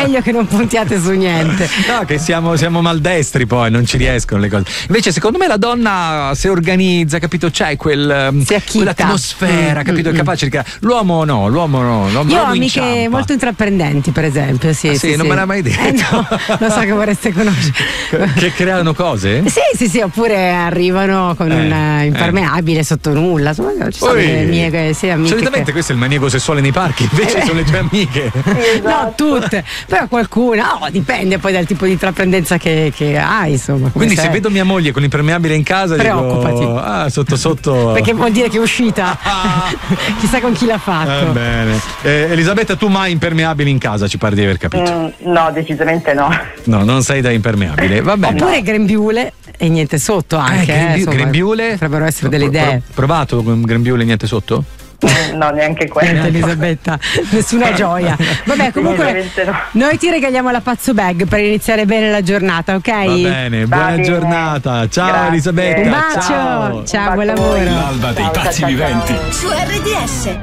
meglio che non puntiate su niente. No, che siamo maldestri, poi non ci riescono le cose. Invece secondo me la donna si organizza, capito? C'è quell'atmosfera, capito? È capace di creare. L'uomo no. Io ho amiche inciampa. molto intraprendenti, per esempio. Sì, non me l'ha mai detto. No, lo so che vorreste conoscere. Che creano cose? Sì, oppure arrivano con un impermeabile sotto nulla. Insomma, ci sono le mie amiche. Solitamente questo è il maniaco sessuale nei parchi, invece sono le tue amiche. Esatto. No, tutte, però qualcuna, dipende poi dal tipo di intraprendenza che hai, insomma. Quindi se vedo mia moglie con l'impermeabile in casa, preoccupati. Dico, sotto. Perché vuol dire che è uscita. Chissà con chi l'ha fatto. Bene. Elisabetta, tu mai impermeabili in casa, ci pare di aver capito? No, decisamente no. No, non sei da impermeabile, va bene. Oppure grembiule e niente sotto anche. Grembiule? Potrebbero essere delle idee. Provato con grembiule e niente sotto? No, neanche quello. Elisabetta, nessuna gioia. Vabbè, comunque noi ti regaliamo la Pazzo Bag per iniziare bene la giornata, ok? Va bene, buona giornata. Ciao. Grazie. Elisabetta. Un bacio. Ciao, buon lavoro. L'alba dei pazzi viventi. Su RDS.